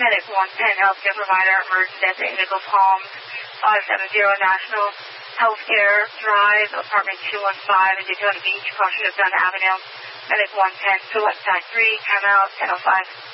Medic 110 Healthcare Provider, emergency at the Indigo Palms, 570 National Healthcare Drive, apartment 215 in Daytona Beach, caution of Dunn Avenue. Medic 110, select side 3, time out, 10:05.